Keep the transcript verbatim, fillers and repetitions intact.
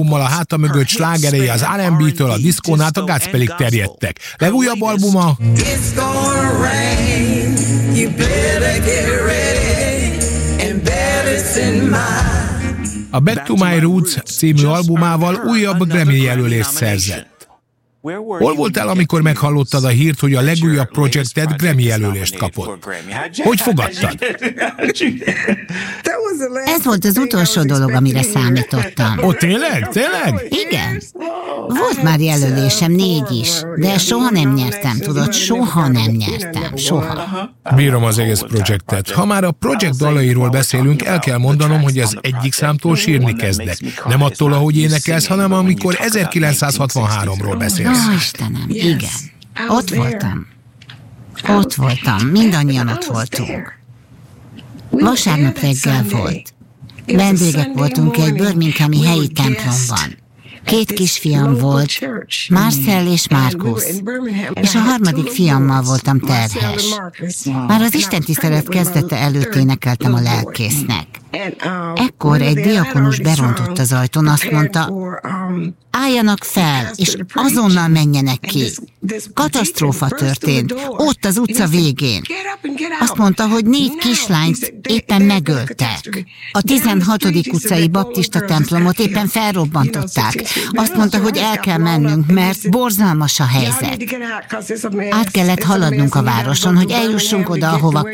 albummal a háta mögött, slágerei az er end bé-től a diszkón át a gospelig terjedtek. Legújabb albuma... A Back to My Roots című albumával újabb Grammy jelölést szerzett. Hol voltál, amikor meghallottad a hírt, hogy a legújabb projekted Grammy jelölést kapott? Hogy fogadtad? Ez volt az utolsó dolog, amire számítottam. Ó, tényleg? Tényleg? Igen. Volt már jelölésem, négy is, de soha nem nyertem, tudod, soha nem nyertem, soha. Bírom az egész projektet. Ha már a projekt dalairól beszélünk, el kell mondanom, hogy az egyik számtól sírni kezdek. Nem attól, ahogy énekelsz, hanem amikor ezerkilencszázhatvanháromról beszélsz. Ó, Istenem, igen. Ott voltam. Ott voltam, mindannyian ott voltunk. Vasárnap reggel volt. Vendégek voltunk egy birminghami helyi templomban. Két kisfiam volt, Marcel és Marcus, és a harmadik fiammal voltam terhes. Már az istentisztelet kezdete előtt énekeltem a lelkésznek. Ekkor egy diakonus berontott az ajtón, azt mondta, álljanak fel, és azonnal menjenek ki. Katasztrófa történt, ott az utca végén. Azt mondta, hogy négy kislányt éppen megöltek. A tizenhatodik utcai baptista templomot éppen felrobbantották. Azt mondta, hogy el kell mennünk, mert borzalmas a helyzet. Át kellett haladnunk a városon, hogy eljussunk oda, ahova